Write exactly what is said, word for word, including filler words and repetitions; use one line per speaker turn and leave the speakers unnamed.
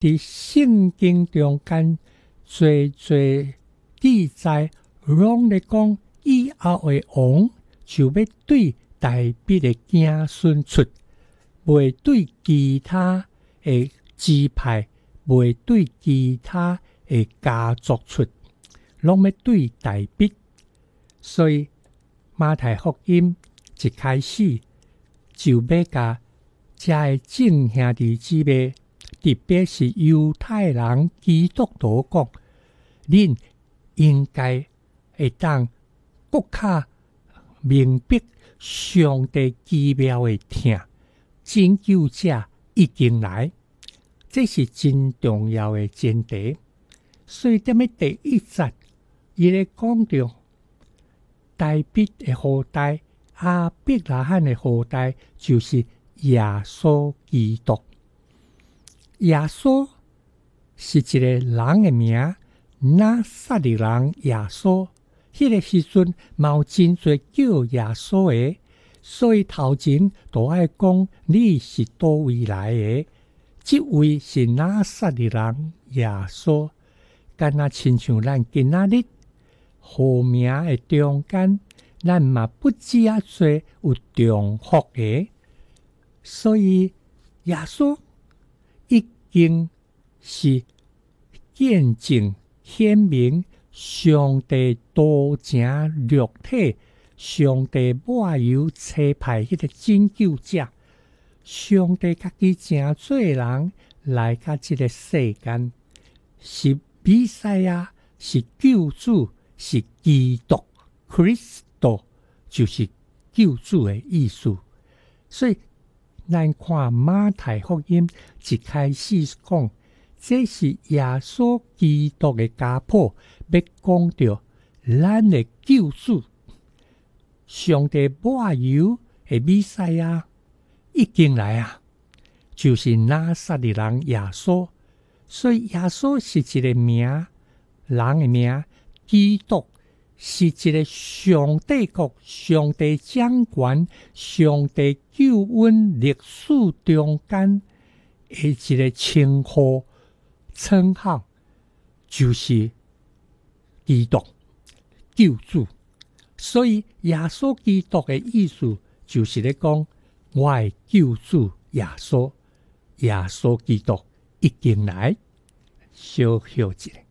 伫圣经中间最最记载，拢咧讲以后的王就要对大卫的子孙出，袂对其他的支派，袂对其他的家族出，拢要对大卫。所以马太福音一开始就要甲遮的众兄弟姊妹，特别是犹太人基督徒讲，恁应该会当更较明白上帝奇妙的听，拯救者已经来，这是真重要的前提。所以踮咧第一节，伊咧讲到大卫的后代，亚伯拉罕的后代，就是耶稣基督。耶稣是一个人的名，拿撒勒人耶稣。迄个时阵，嘛有真侪叫耶稣的，所以头前都爱讲你是叨位来的。这位是拿撒勒人耶稣，敢若亲像咱今仔日号名的中间，咱嘛不止啊侪有重复的，所以耶稣已经是见证显明上帝道成肉体，上帝抹油差派迄个拯救者，上帝家己成做人来到这个世间，是弥赛亚，是救主，是基督 Christo， 就是救主的意思。所以咱看马太福音一开始讲，这是耶稣基督的家谱，要讲到咱的救主，上帝抹油的弥赛亚已经来啊，就是拿撒勒人耶稣。所以耶稣是一个名，人的名，基督是一个上帝国、上帝掌权、上帝救恩历史中间的一个称呼称号，就是基督救主。所以耶稣基督的意思就是咧讲，我的救主耶稣，耶稣基督已经来。小休一下。